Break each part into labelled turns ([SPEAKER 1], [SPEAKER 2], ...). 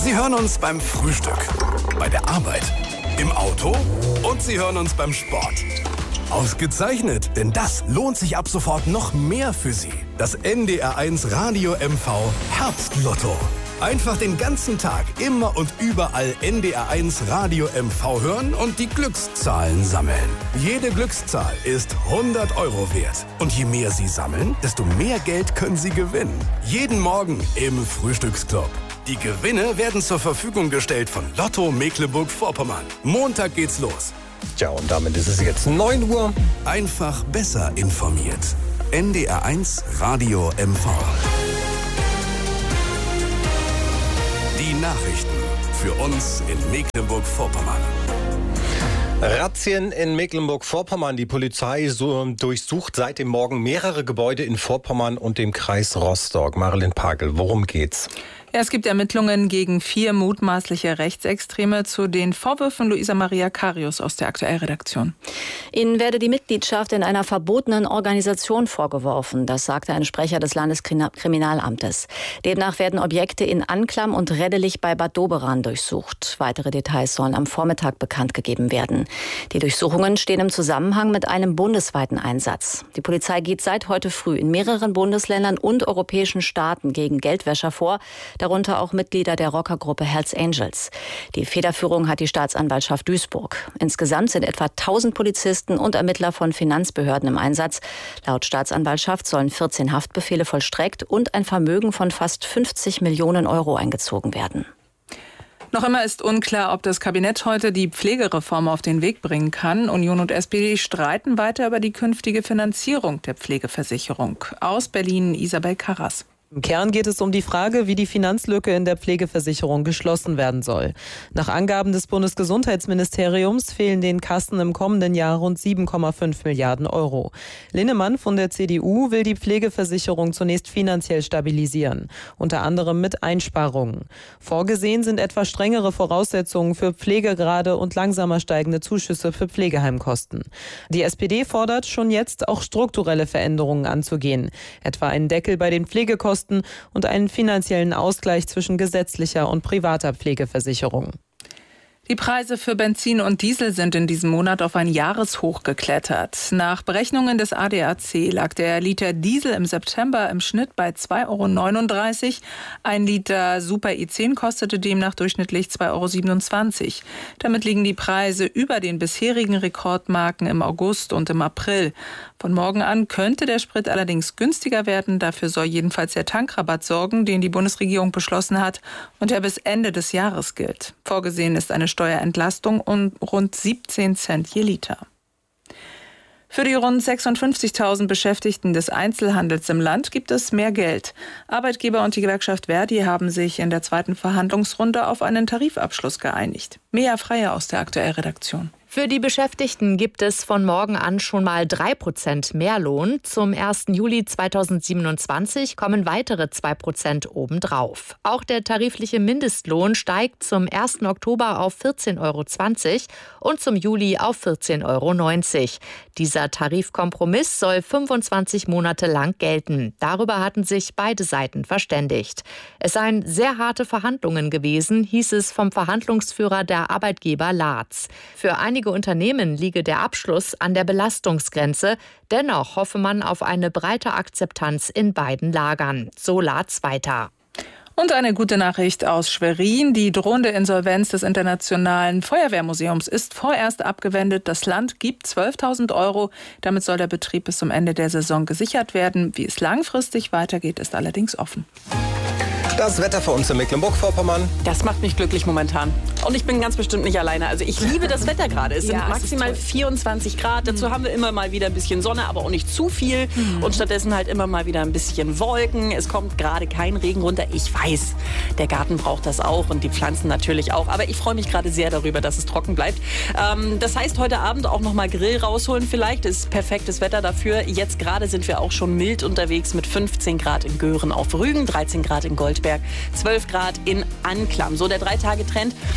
[SPEAKER 1] Sie hören uns beim Frühstück, bei der Arbeit, im Auto und Sie hören uns beim Sport. Ausgezeichnet, denn das lohnt sich ab sofort noch mehr für Sie. Das NDR1 Radio MV Herbstlotto. Einfach den ganzen Tag, immer und überall NDR1 Radio MV hören und die Glückszahlen sammeln. Jede Glückszahl ist 100 € wert. Und je mehr Sie sammeln, desto mehr Geld können Sie gewinnen. Jeden Morgen im Frühstücksclub. Die Gewinne werden zur Verfügung gestellt von Lotto Mecklenburg-Vorpommern. Montag geht's los.
[SPEAKER 2] Tja, und damit ist es jetzt 9 Uhr.
[SPEAKER 1] Einfach besser informiert. NDR1 Radio MV. Die Nachrichten für uns in Mecklenburg-Vorpommern.
[SPEAKER 2] Razzien in Mecklenburg-Vorpommern. Die Polizei durchsucht seit dem Morgen mehrere Gebäude in Vorpommern und dem Kreis Rostock. Marilyn Pagel, worum geht's?
[SPEAKER 3] Ja, es gibt Ermittlungen gegen 4 mutmaßliche Rechtsextreme. Zu den Vorwürfen Luisa Maria Karius aus der Aktuellredaktion.
[SPEAKER 4] Ihnen werde die Mitgliedschaft in einer verbotenen Organisation vorgeworfen. Das sagte ein Sprecher des Landeskriminalamtes. Demnach werden Objekte in Anklam und Reddelich bei Bad Doberan durchsucht. Weitere Details sollen am Vormittag bekannt gegeben werden. Die Durchsuchungen stehen im Zusammenhang mit einem bundesweiten Einsatz. Die Polizei geht seit heute früh in mehreren Bundesländern und europäischen Staaten gegen Geldwäscher vor, darunter auch Mitglieder der Rockergruppe Hells Angels. Die Federführung hat die Staatsanwaltschaft Duisburg. Insgesamt sind etwa 1000 Polizisten und Ermittler von Finanzbehörden im Einsatz. Laut Staatsanwaltschaft sollen 14 Haftbefehle vollstreckt und ein Vermögen von fast 50 Millionen € eingezogen werden.
[SPEAKER 3] Noch immer ist unklar, ob das Kabinett heute die Pflegereform auf den Weg bringen kann. Union und SPD streiten weiter über die künftige Finanzierung der Pflegeversicherung. Aus Berlin Isabel Karras.
[SPEAKER 5] Im Kern geht es um die Frage, wie die Finanzlücke in der Pflegeversicherung geschlossen werden soll. Nach Angaben des Bundesgesundheitsministeriums fehlen den Kassen im kommenden Jahr rund 7,5 Milliarden €. Linnemann von der CDU will die Pflegeversicherung zunächst finanziell stabilisieren, unter anderem mit Einsparungen. Vorgesehen sind etwa strengere Voraussetzungen für Pflegegrade und langsamer steigende Zuschüsse für Pflegeheimkosten. Die SPD fordert schon jetzt auch strukturelle Veränderungen anzugehen, etwa einen Deckel bei den Pflegekosten und einen finanziellen Ausgleich zwischen gesetzlicher und privater Pflegeversicherung.
[SPEAKER 3] Die Preise für Benzin und Diesel sind in diesem Monat auf ein Jahreshoch geklettert. Nach Berechnungen des ADAC lag der Liter Diesel im September im Schnitt bei 2,39 €. Ein Liter Super E10 kostete demnach durchschnittlich 2,27 €. Damit liegen die Preise über den bisherigen Rekordmarken im August und im April. Von morgen an könnte der Sprit allerdings günstiger werden. Dafür soll jedenfalls der Tankrabatt sorgen, den die Bundesregierung beschlossen hat und der bis Ende des Jahres gilt. Vorgesehen ist eine Steuerentlastung um rund 17 Cent je Liter. Für die rund 56.000 Beschäftigten des Einzelhandels im Land gibt es mehr Geld. Arbeitgeber und die Gewerkschaft Verdi haben sich in der zweiten Verhandlungsrunde auf einen Tarifabschluss geeinigt. Mea Freier aus der Aktuellredaktion.
[SPEAKER 6] Für die Beschäftigten gibt es von morgen an schon mal 3% mehr Lohn. Zum 1. Juli 2027 kommen weitere 2% obendrauf. Auch der tarifliche Mindestlohn steigt zum 1. Oktober auf 14,20 € und zum Juli auf 14,90 €. Dieser Tarifkompromiss soll 25 Monate lang gelten. Darüber hatten sich beide Seiten verständigt. Es seien sehr harte Verhandlungen gewesen, hieß es vom Verhandlungsführer der Arbeitgeber Latz. Für einige Unternehmen liege der Abschluss an der Belastungsgrenze. Dennoch hoffe man auf eine breite Akzeptanz in beiden Lagern. So Latz weiter.
[SPEAKER 3] Und eine gute Nachricht aus Schwerin. Die drohende Insolvenz des Internationalen Feuerwehrmuseums ist vorerst abgewendet. Das Land gibt 12.000 €. Damit soll der Betrieb bis zum Ende der Saison gesichert werden. Wie es langfristig weitergeht, ist allerdings offen.
[SPEAKER 2] Das Wetter für uns in Mecklenburg-Vorpommern.
[SPEAKER 7] Das macht mich glücklich momentan. Und ich bin ganz bestimmt nicht alleine. Also ich liebe das Wetter gerade. Es sind maximal 24 Grad. Dazu haben wir immer mal wieder ein bisschen Sonne, aber auch nicht zu viel. Und stattdessen halt immer mal wieder ein bisschen Wolken. Es kommt gerade kein Regen runter. Ich weiß, der Garten braucht das auch und die Pflanzen natürlich auch. Aber ich freue mich gerade sehr darüber, dass es trocken bleibt. Das heißt, heute Abend auch noch mal Grill rausholen vielleicht. Ist perfektes Wetter dafür. Jetzt gerade sind wir auch schon mild unterwegs mit 15 Grad in Göhren auf Rügen, 13 Grad in Goldberg, 12 Grad in Anklam. So der 3-Tage-Trend.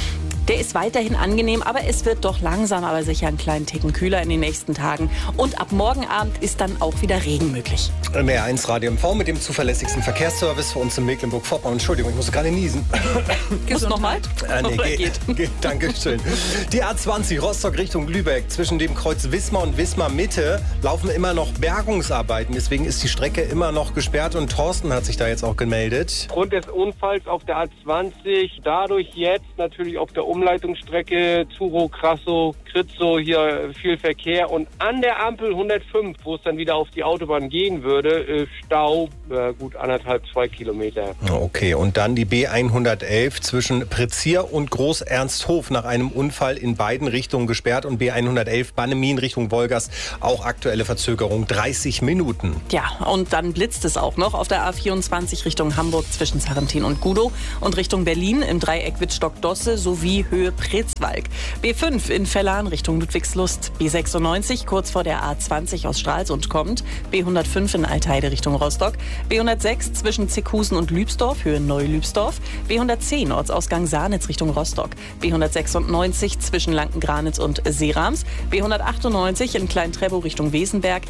[SPEAKER 7] Der ist weiterhin angenehm, aber es wird doch langsam, aber sicher einen kleinen Ticken kühler in den nächsten Tagen. Und ab morgen Abend ist dann auch wieder Regen möglich.
[SPEAKER 2] MDR1 Radio MV mit dem zuverlässigsten Verkehrsservice für uns in Mecklenburg-Vorpommern. Entschuldigung, ich muss gerade niesen.
[SPEAKER 7] Gehst du nochmal?
[SPEAKER 2] Nee, geht. Dankeschön. Die A20 Rostock Richtung Lübeck. Zwischen dem Kreuz Wismar und Wismar Mitte laufen immer noch Bergungsarbeiten. Deswegen ist die Strecke immer noch gesperrt und Thorsten hat sich da jetzt auch gemeldet.
[SPEAKER 8] Aufgrund des Unfalls auf der A20, dadurch jetzt natürlich auf der Umleitungsstrecke Zuro, Krasso, Kritzow hier viel Verkehr und an der Ampel 105, wo es dann wieder auf die Autobahn gehen würde, Stau, gut 1,5-2 Kilometer.
[SPEAKER 2] Okay, und dann die B111 zwischen Prezier und Groß-Ernsthof nach einem Unfall in beiden Richtungen gesperrt und B111 Bannemin Richtung Wolgast auch aktuelle Verzögerung 30 Minuten.
[SPEAKER 7] Ja, und dann blitzt es auch noch auf der A24 Richtung Hamburg zwischen Sarrentin und Gudow und Richtung Berlin im Dreieck Wittstock-Dosse sowie Höhe Pretzwalk. B5 in Vellan Richtung Ludwigslust, B96 kurz vor der A20 aus Stralsund kommt, B105 in Altheide Richtung Rostock, B106 zwischen Zeckhusen und Lübsdorf, Höhe Neu-Lübsdorf, B110 Ortsausgang Sahnitz Richtung Rostock, B196 zwischen Lankengranitz und Seerams, B198 in Klein-Trebow Richtung Wesenberg,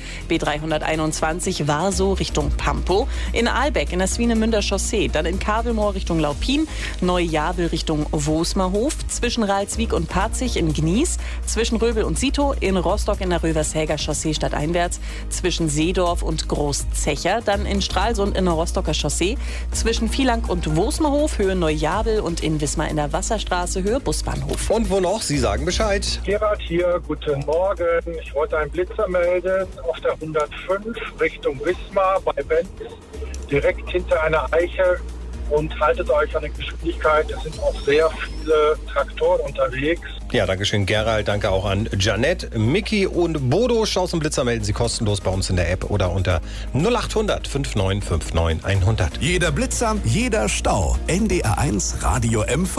[SPEAKER 7] B321 Warsow Richtung Pampo, in Aalbeck in der Swinemünder Chaussee, dann in Kavelmoor Richtung Laupin, Neujabel Richtung Wosmerhof, zwischen Ralswiek und Parzig in Gnies, zwischen Röbel und Sito, in Rostock in der Rövershäger Chaussee stadteinwärts, zwischen Seedorf und Großzecher, dann in Stralsund in der Rostocker Chaussee, zwischen Vielank und Wosmerhof, Höhe Neujabel und in Wismar in der Wasserstraße, Höhe Busbahnhof.
[SPEAKER 2] Und wo noch? Sie sagen Bescheid.
[SPEAKER 9] Gerhard hier, guten Morgen. Ich wollte einen Blitzer melden auf der 105 Richtung Wismar bei Benz, direkt hinter einer Eiche. Und haltet euch an der Geschwindigkeit. Es sind auch sehr viele Traktoren unterwegs.
[SPEAKER 2] Ja, danke schön, Gerald. Danke auch an Janette, Micky und Bodo. Staus und Blitzer melden Sie kostenlos bei uns in der App oder unter 0800 5959 100.
[SPEAKER 1] Jeder Blitzer, jeder Stau. NDR1 Radio MV.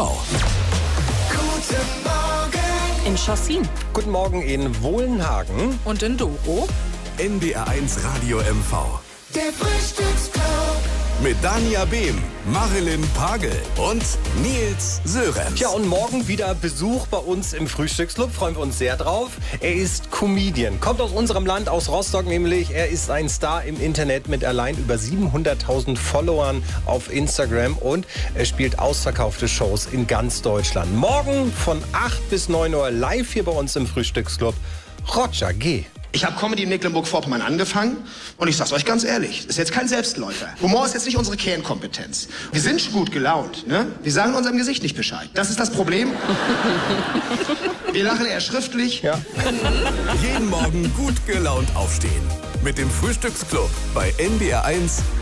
[SPEAKER 3] Guten Morgen.
[SPEAKER 7] In Chassin.
[SPEAKER 2] Guten Morgen in Wohlenhagen.
[SPEAKER 3] Und in Doro.
[SPEAKER 1] NDR1 Radio MV.
[SPEAKER 3] Der Frühstücksclub.
[SPEAKER 1] Mit Dania Behm, Marilyn Pagel und Nils Sörensen.
[SPEAKER 2] Ja, und morgen wieder Besuch bei uns im Frühstücksclub. Freuen wir uns sehr drauf. Er ist Comedian, kommt aus unserem Land, aus Rostock nämlich. Er ist ein Star im Internet mit allein über 700.000 Followern auf Instagram und er spielt ausverkaufte Shows in ganz Deutschland. Morgen von 8 bis 9 Uhr live hier bei uns im Frühstücksclub. Roger G.
[SPEAKER 10] Ich habe Comedy in Mecklenburg-Vorpommern angefangen und ich sag's euch ganz ehrlich, ist jetzt kein Selbstläufer. Humor ist jetzt nicht unsere Kernkompetenz. Wir sind schon gut gelaunt, ne? Wir sagen unserem Gesicht nicht Bescheid. Das ist das Problem. Wir lachen eher schriftlich.
[SPEAKER 2] Ja.
[SPEAKER 1] Jeden Morgen gut gelaunt aufstehen. Mit dem Frühstücksclub bei NDR1